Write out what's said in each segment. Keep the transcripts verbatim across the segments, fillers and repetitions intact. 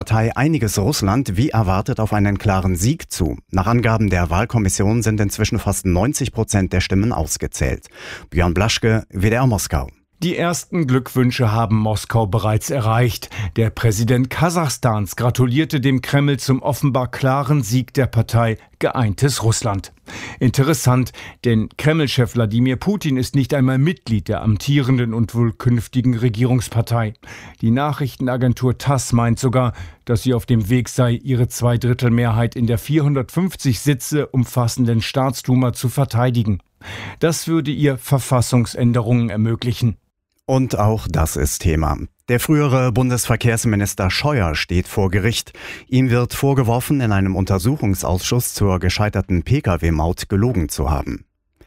Partei Einiges Russland wie erwartet auf einen klaren Sieg zu. Nach Angaben der Wahlkommission sind inzwischen fast neunzig Prozent der Stimmen ausgezählt. Björn Blaschke, W D R Moskau. Die ersten Glückwünsche haben Moskau bereits erreicht. Der Präsident Kasachstans gratulierte dem Kreml zum offenbar klaren Sieg der Partei Geeintes Russland. Interessant, denn Kreml-Chef Wladimir Putin ist nicht einmal Mitglied der amtierenden und wohl künftigen Regierungspartei. Die Nachrichtenagentur TASS meint sogar, dass sie auf dem Weg sei, ihre Zweidrittelmehrheit in der vierhundertfünfzig Sitze umfassenden Staatsduma zu verteidigen. Das würde ihr Verfassungsänderungen ermöglichen. Und auch das ist Thema. Der frühere Bundesverkehrsminister Scheuer steht vor Gericht. Ihm wird vorgeworfen, in einem Untersuchungsausschuss zur gescheiterten Pkw-Maut gelogen zu haben.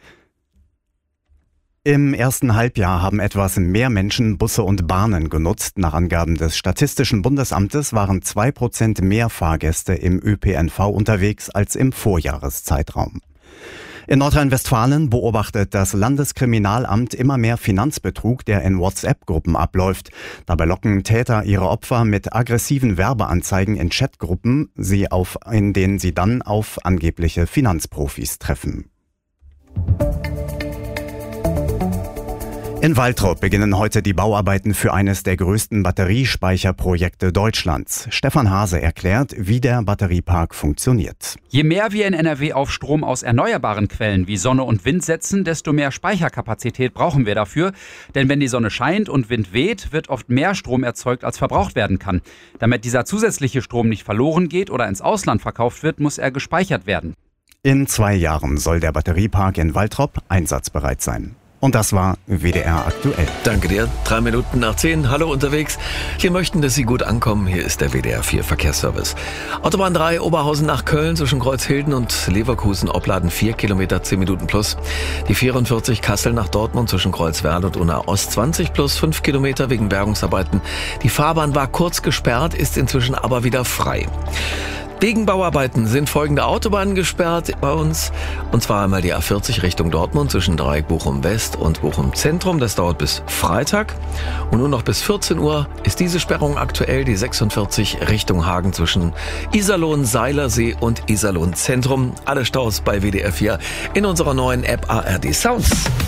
Im ersten Halbjahr haben etwas mehr Menschen Busse und Bahnen genutzt. Nach Angaben des Statistischen Bundesamtes waren zwei Prozent mehr Fahrgäste im Ö P N V unterwegs als im Vorjahreszeitraum. In Nordrhein-Westfalen beobachtet das Landeskriminalamt immer mehr Finanzbetrug, der in WhatsApp-Gruppen abläuft. Dabei locken Täter ihre Opfer mit aggressiven Werbeanzeigen in Chatgruppen, sie auf, in denen sie dann auf angebliche Finanzprofis treffen. In Waltrop beginnen heute die Bauarbeiten für eines der größten Batteriespeicherprojekte Deutschlands. Stefan Hase erklärt, wie der Batteriepark funktioniert. Je mehr wir in N R W auf Strom aus erneuerbaren Quellen wie Sonne und Wind setzen, desto mehr Speicherkapazität brauchen wir dafür. Denn wenn die Sonne scheint und Wind weht, wird oft mehr Strom erzeugt, als verbraucht werden kann. Damit dieser zusätzliche Strom nicht verloren geht oder ins Ausland verkauft wird, muss er gespeichert werden. In zwei Jahren soll der Batteriepark in Waltrop einsatzbereit sein. Und das war W D R aktuell. Danke dir. Drei Minuten nach zehn. Hallo unterwegs. Wir möchten, dass Sie gut ankommen. Hier ist der W D R vier Verkehrsservice. Autobahn drei Oberhausen nach Köln zwischen Kreuzhilden und Leverkusen Opladen vier Kilometer, zehn Minuten plus. Die vierundvierzig Kassel nach Dortmund zwischen Kreuzwerl und Unna Ost zwanzig plus fünf Kilometer wegen Bergungsarbeiten. Die Fahrbahn war kurz gesperrt, ist inzwischen aber wieder frei. Wegen Bauarbeiten sind folgende Autobahnen gesperrt bei uns. Und zwar einmal die A vierzig Richtung Dortmund zwischen Dreieck Bochum West und Bochum Zentrum. Das dauert bis Freitag. Und nur noch bis vierzehn Uhr ist diese Sperrung aktuell. Die sechsundvierzig Richtung Hagen zwischen Iserlohn, Seilersee und Iserlohn Zentrum. Alle Staus bei W D R vier in unserer neuen App A R D Sounds.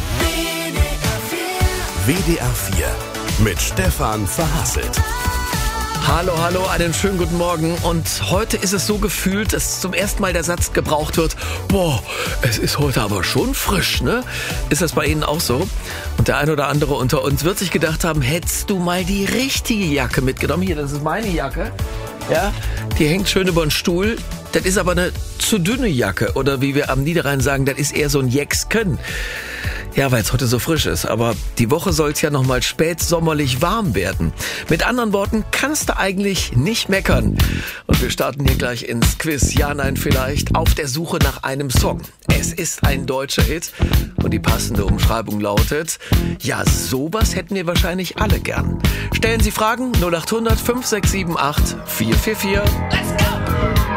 W D R vier mit Stefan Verhasselt. Hallo, hallo, einen schönen guten Morgen. Und heute ist es so gefühlt, dass zum ersten Mal der Satz gebraucht wird, boah, es ist heute aber schon frisch, ne? Ist das bei Ihnen auch so? Und der ein oder andere unter uns wird sich gedacht haben, hättest du mal die richtige Jacke mitgenommen? Hier, das ist meine Jacke. Ja, die hängt schön über den Stuhl. Das ist aber eine zu dünne Jacke. Oder wie wir am Niederrhein sagen, das ist eher so ein Jecksken. Ja, weil es heute so frisch ist. Aber die Woche soll es ja noch mal spätsommerlich warm werden. Mit anderen Worten, kannst du eigentlich nicht meckern. Und wir starten hier gleich ins Quiz. Ja, nein, vielleicht. Auf der Suche nach einem Song. Es ist ein deutscher Hit. Und die passende Umschreibung lautet, ja, sowas hätten wir wahrscheinlich alle gern. Stellen Sie Fragen null acht hundert fünf sechs sieben acht vier vier vier. Let's go!